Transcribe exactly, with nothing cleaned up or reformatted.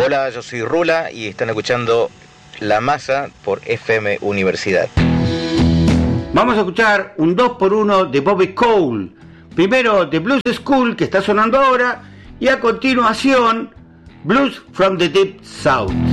Hola, yo soy Rula y están escuchando La Masa por F M Universidad. Vamos a escuchar un dos por uno de Bobby Cole. Primero The Blues School, que está sonando ahora, y a continuación Blues from the Deep South.